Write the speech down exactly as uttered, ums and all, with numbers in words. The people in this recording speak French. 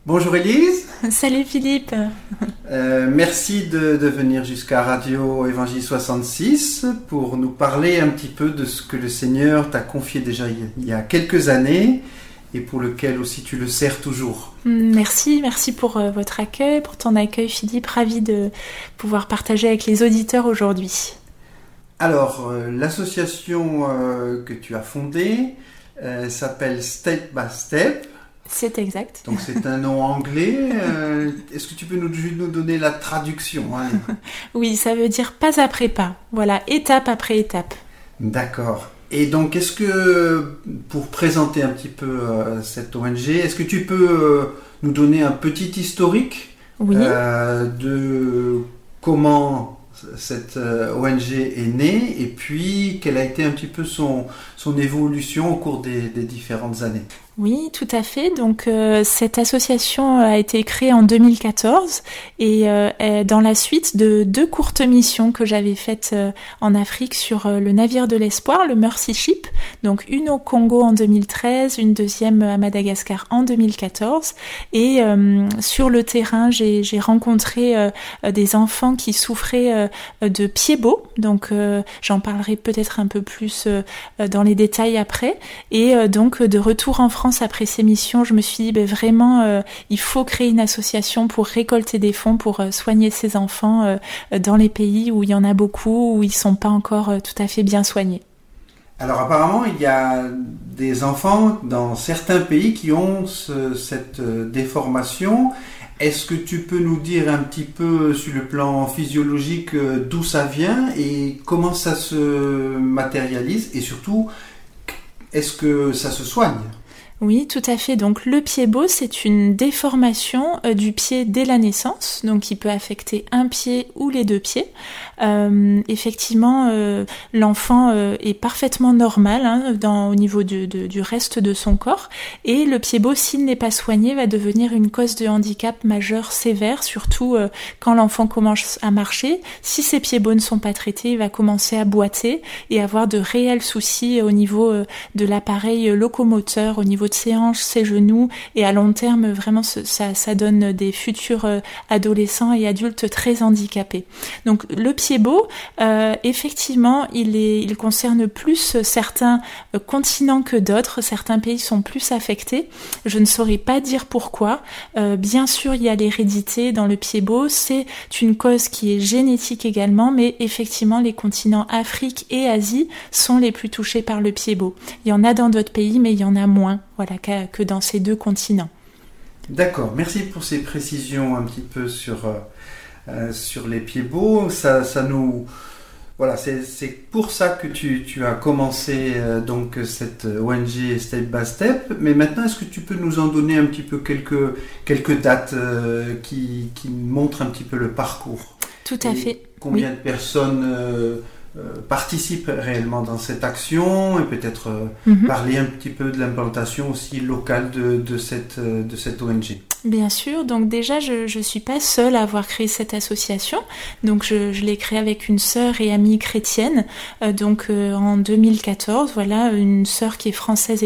Bonjour Élise. Salut Philippe. Euh, merci de, de venir jusqu'à Radio Évangile soixante-six pour nous parler un petit peu de ce que le Seigneur t'a confié déjà il y a quelques années et pour lequel aussi tu le sers toujours. Merci, merci pour euh, votre accueil, pour ton accueil Philippe. Ravi de pouvoir partager avec les auditeurs aujourd'hui. Alors, euh, l'association euh, que tu as fondée euh, s'appelle Step by Step. C'est exact. Donc c'est un nom anglais. Euh, est-ce que tu peux nous, nous donner la traduction, hein? Oui, ça veut dire pas après pas. Voilà, étape après étape. D'accord. Et donc, est-ce que, pour présenter un petit peu euh, cette O N G, est-ce que tu peux euh, nous donner un petit historique oui. euh, de comment cette euh, O N G est née et puis quelle a été un petit peu son, son évolution au cours des, des différentes années? Oui, tout à fait. Donc euh, cette association a été créée en deux mille quatorze et euh, est dans la suite de deux courtes missions que j'avais faites euh, en Afrique sur euh, le navire de l'espoir, le Mercy Ship. Donc une au Congo en deux mille treize, une deuxième à Madagascar en deux mille quatorze. Et euh, sur le terrain, j'ai, j'ai rencontré euh, des enfants qui souffraient euh, de pieds-bots. Donc euh, j'en parlerai peut-être un peu plus euh, dans les détails après. Et euh, donc de retour en France après ces missions, je me suis dit ben, vraiment euh, il faut créer une association pour récolter des fonds pour euh, soigner ces enfants euh, dans les pays où il y en a beaucoup, où ils sont pas encore euh, tout à fait bien soignés. Alors apparemment il y a des enfants dans certains pays qui ont ce, cette euh, déformation. Est-ce que tu peux nous dire un petit peu sur le plan physiologique euh, d'où ça vient et comment ça se matérialise et surtout est-ce que ça se soigne? Oui, tout à fait. Donc le pied-bot, c'est une déformation euh, du pied dès la naissance, donc qui peut affecter un pied ou les deux pieds. Euh, effectivement, euh, l'enfant euh, est parfaitement normal hein, dans, au niveau de, de, du reste de son corps, et le pied-bot, s'il n'est pas soigné, va devenir une cause de handicap majeur sévère, surtout euh, quand l'enfant commence à marcher. Si ses pieds-bots ne sont pas traités, il va commencer à boiter et avoir de réels soucis au niveau euh, de l'appareil locomoteur, au niveau de ses hanches, ses genoux, et à long terme, vraiment, ça, ça donne des futurs euh, adolescents et adultes très handicapés. Donc, le pied-bot, euh, effectivement, il, est, il concerne plus certains euh, continents que d'autres. Certains pays sont plus affectés. Je ne saurais pas dire pourquoi. Euh, bien sûr, il y a l'hérédité dans le pied-bot. C'est une cause qui est génétique également, mais effectivement, les continents Afrique et Asie sont les plus touchés par le pied-bot. Il y en a dans d'autres pays, mais il y en a moins. Voilà, que dans ces deux continents. D'accord, merci pour ces précisions un petit peu sur, euh, sur les pieds-bots. Ça, ça nous, voilà, c'est, c'est pour ça que tu, tu as commencé euh, donc cette O N G Step by Step. Mais maintenant, est-ce que tu peux nous en donner un petit peu quelques, quelques dates euh, qui, qui montrent un petit peu le parcours? Tout à Et fait. Combien oui. de personnes euh, Euh, participent réellement dans cette action et peut-être euh, mm-hmm. parler un petit peu de l'implantation aussi locale de, de, cette, euh, de cette O N G. Bien sûr, donc déjà je je suis pas seule à avoir créé cette association, donc je, je l'ai créée avec une sœur et amie chrétienne, euh, donc euh, en deux mille quatorze, voilà, une sœur qui est française